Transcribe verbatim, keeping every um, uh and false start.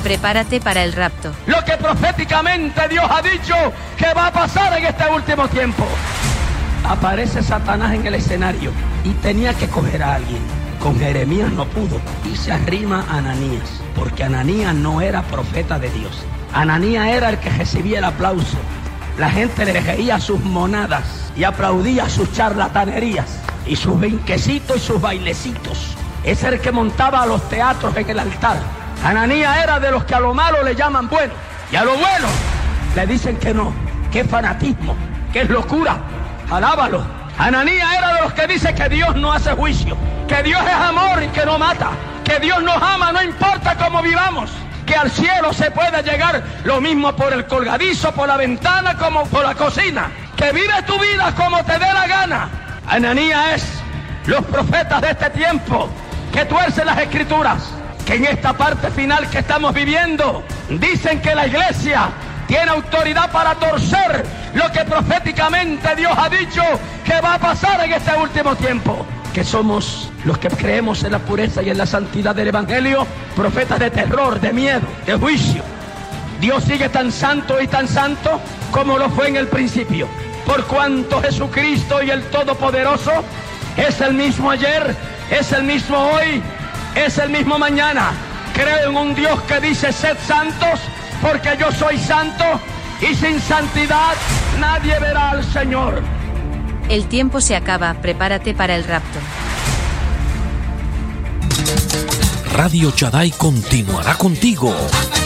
Prepárate para el rapto. Lo que proféticamente Dios ha dicho que va a pasar en este último tiempo. Aparece Satanás en el escenario y tenía que coger a alguien. Con Jeremías no pudo y se arrima a Ananías, porque Ananías no era profeta de Dios. Ananías era el que recibía el aplauso. La gente le reía sus monadas y aplaudía sus charlatanerías y sus vinquecitos y sus bailecitos. Es el que montaba los teatros en el altar. Ananías era de los que a lo malo le llaman bueno y a lo bueno le dicen que no, que es fanatismo, que es locura. Alábalo. Ananías era de los que dice que Dios no hace juicio, que Dios es amor y que no mata, que Dios nos ama no importa cómo vivamos, que al cielo se puede llegar lo mismo por el colgadizo, por la ventana como por la cocina, que vive tu vida como te dé la gana. Ananías es los profetas de este tiempo que tuercen las escrituras, que en esta parte final que estamos viviendo dicen que la iglesia tiene autoridad para torcer lo que proféticamente Dios ha dicho que va a pasar en este último tiempo. Que somos los que creemos en la pureza y en la santidad del Evangelio, profetas de terror, de miedo, de juicio. Dios sigue tan santo y tan santo como lo fue en el principio. Por cuanto Jesucristo y el Todopoderoso es el mismo ayer, es el mismo hoy, es el mismo mañana. Creo en un Dios que dice: sed santos, porque yo soy santo, y sin santidad nadie verá al Señor. El tiempo se acaba, prepárate para el rapto. Radio Shaddai continuará contigo.